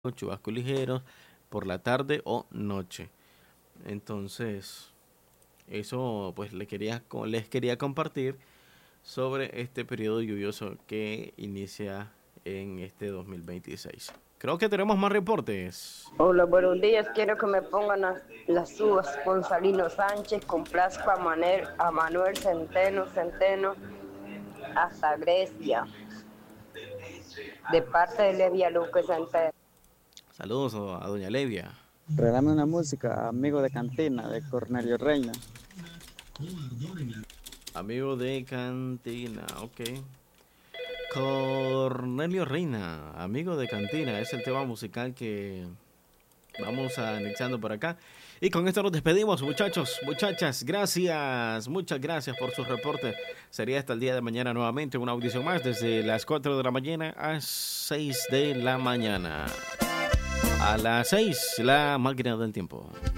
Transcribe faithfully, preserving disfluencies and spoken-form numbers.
chubascos ligeros por la tarde o noche. Entonces, eso pues le quería, co- les quería compartir sobre este periodo lluvioso que inicia en este dos mil veintiséis. Creo que tenemos más reportes. Hola, buenos días. Quiero que me pongan las, las uvas Gonzalino Sánchez, complazco a Manuel, a Manuel Centeno, Centeno, hasta Grecia, de parte de Levia Luque Centeno. Saludos a, a doña Levia. Regálame una música, amigo de cantina, de Cornelio Reina. Amigo de cantina, ok. Cornelio Reina, amigo de cantina, es el tema musical que vamos anexando por acá. Y con esto nos despedimos, muchachos, muchachas. Gracias, muchas gracias por su reporte. Sería hasta el día de mañana nuevamente una audición más desde las cuatro de la mañana a seis de la mañana. A las seis, la máquina del tiempo.